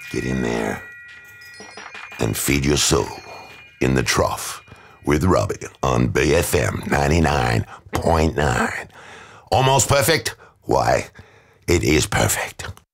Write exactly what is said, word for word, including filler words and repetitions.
Get in there and feed your soul in the trough with Robbie on B F M ninety-nine point nine. Almost perfect? Why, it is perfect.